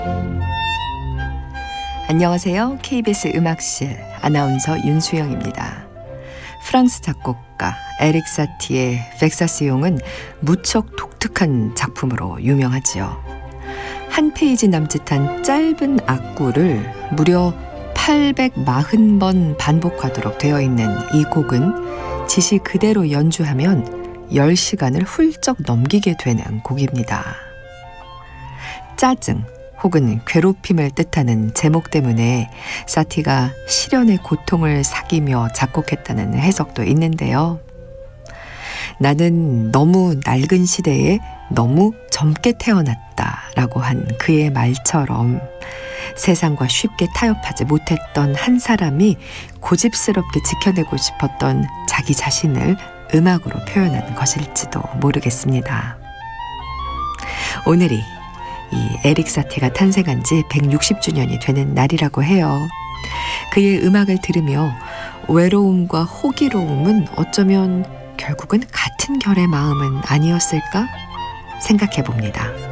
안녕하세요. KBS 음악실 아나운서 윤수영입니다. 프랑스 작곡가 에릭 사티의 벡사시옹은 무척 독특한 작품으로 유명하지요. 한 페이지 남짓한 짧은 악구를 무려 840번 반복하도록 되어 있는 이 곡은 지시 그대로 연주하면 10시간을 훌쩍 넘기게 되는 곡입니다. 짜증 혹은 괴롭힘을 뜻하는 제목 때문에 사티가 시련의 고통을 사귀며 작곡했다는 해석도 있는데요. 나는 너무 낡은 시대에 너무 젊게 태어났다라고 한 그의 말처럼 세상과 쉽게 타협하지 못했던 한 사람이 고집스럽게 지켜내고 싶었던 자기 자신을 음악으로 표현하는 것일지도 모르겠습니다. 오늘이 이 에릭 사티가 탄생한 지 160주년이 되는 날이라고 해요. 그의 음악을 들으며 외로움과 호기로움은 어쩌면 결국은 같은 결의 마음은 아니었을까 생각해 봅니다.